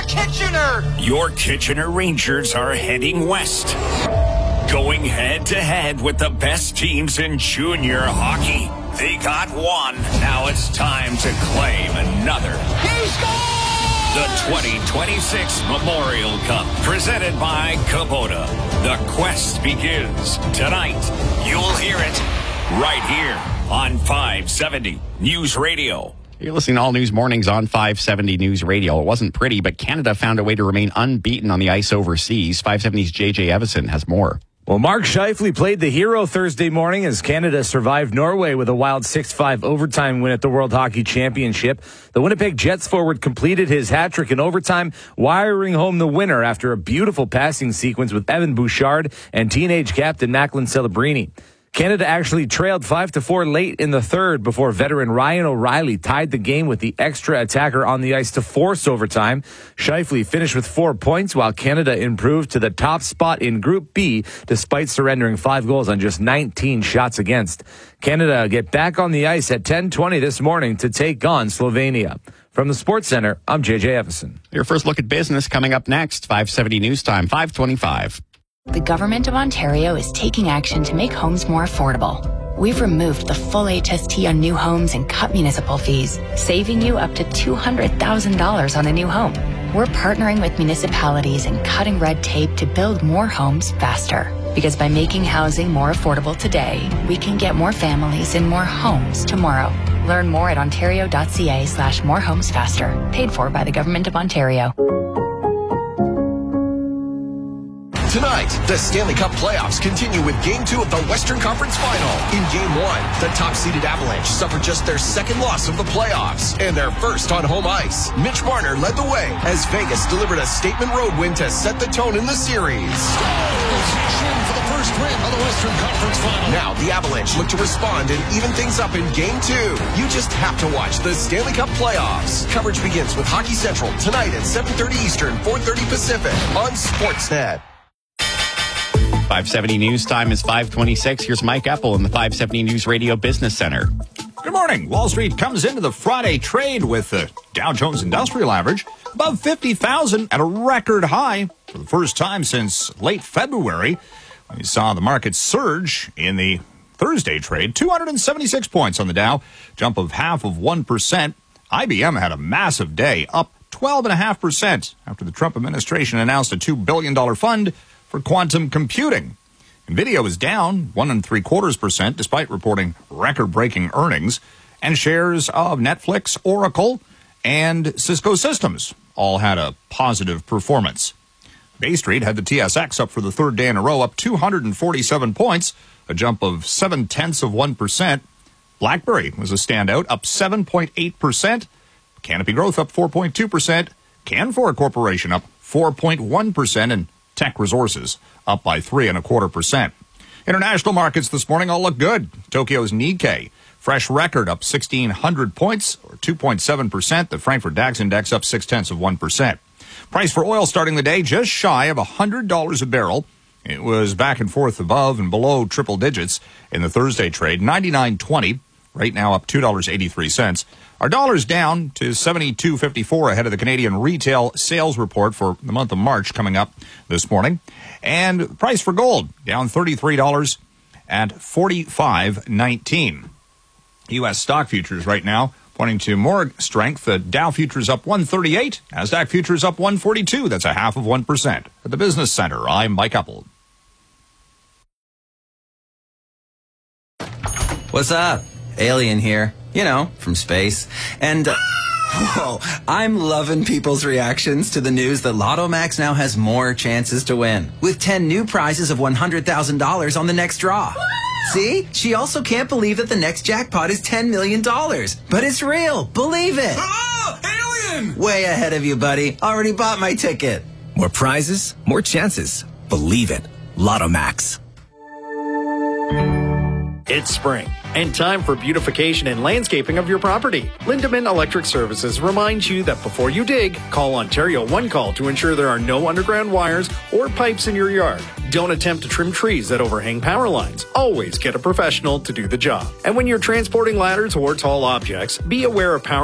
Kitchener! Your Kitchener Rangers are heading west. Going head-to-head with the best teams in junior hockey. They got one. Now it's time to claim another. He scored! The 2026 Memorial Cup, presented by Kubota. The quest begins tonight. You'll hear it right here on 570 News Radio. You're listening to All News Mornings on 570 News Radio. It wasn't pretty, but Canada found a way to remain unbeaten on the ice overseas. 570's JJ Evison has more. Well, Mark Scheifele played the hero Thursday morning as Canada survived Norway with a wild 6-5 overtime win at the World Hockey Championship. The Winnipeg Jets forward completed his hat-trick in overtime, wiring home the winner after a beautiful passing sequence with Evan Bouchard and teenage captain Macklin Celebrini. Canada actually trailed 5-4 late in the third before veteran Ryan O'Reilly tied the game with the extra attacker on the ice to force overtime. Scheifele finished with 4 points while Canada improved to the top spot in Group B despite surrendering 5 goals on just 19 shots against. Canada get back on the ice at 10:20 this morning to take on Slovenia. From the Sports Center, I'm JJ Evison. Your first look at business coming up next. 570 News Time, 525. The Government of Ontario is taking action to make homes more affordable. We've removed the full HST on new homes and cut municipal fees, saving you up to $200,000 on a new home. We're partnering with municipalities and cutting red tape to build more homes faster. Because by making housing more affordable today, we can get more families in more homes tomorrow. Learn more at ontario.ca/morehomesfaster. Paid for by the Government of Ontario. Tonight, the Stanley Cup playoffs continue with Game 2 of the Western Conference Final. In Game 1, the top-seeded Avalanche suffered just their second loss of the playoffs and their first on home ice. Mitch Marner led the way as Vegas delivered a statement road win to set the tone in the series. For the first win of the Western Conference Final. Now, the Avalanche look to respond and even things up in Game 2. You just have to watch the Stanley Cup playoffs. Coverage begins with Hockey Central tonight at 7:30 Eastern, 4:30 Pacific on Sportsnet. 570 News Time is 526. Here's Mike Epple in the 570 News Radio Business Center. Good morning. Wall Street comes into the Friday trade with the Dow Jones Industrial Average above 50,000 at a record high for the first time since late February. We saw the market surge in the Thursday trade, 276 points on the Dow, jump of 0.5%. IBM had a massive day, up 12.5% after the Trump administration announced a $2 billion fund for quantum computing. NVIDIA was down 1.75% despite reporting record-breaking earnings, and shares of Netflix, Oracle, and Cisco Systems all had a positive performance. Bay Street had the TSX up for the third day in a row, up 247 points, a jump of 0.7%. BlackBerry was a standout, up 7.8%. Canopy Growth up 4.2%. Canfor Corporation up 4.1%, and Tech Resources up by 3.25%. International markets this morning all look good. Tokyo's Nikkei, fresh record, up 1,600 points, or 2.7%. The Frankfurt DAX index up 0.6%. Price for oil starting the day just shy of $100 a barrel. It was back and forth above and below triple digits in the Thursday trade, 99.20. Right now up $2.83. Our dollar's down to 72.54 ahead of the Canadian retail sales report for the month of March coming up this morning. And price for gold down $33 at $45.19. U.S. stock futures right now pointing to more strength. The Dow futures up 138, NASDAQ futures up 142. That's 0.5%. At the Business Center, I'm Mike Epple. What's up? Alien here, from space. And, whoa, I'm loving people's reactions to the news that Lotto Max now has more chances to win, with 10 new prizes of $100,000 on the next draw. See? She also can't believe that the next jackpot is $10 million. But it's real. Believe it. Oh, alien! Way ahead of you, buddy. Already bought my ticket. More prizes, more chances. Believe it. Lotto Max. It's spring and time for beautification and landscaping of your property. Lindemann Electric Services reminds you that before you dig, call Ontario One Call to ensure there are no underground wires or pipes in your yard. Don't attempt to trim trees that overhang power lines. Always get a professional to do the job. And when you're transporting ladders or tall objects, be aware of power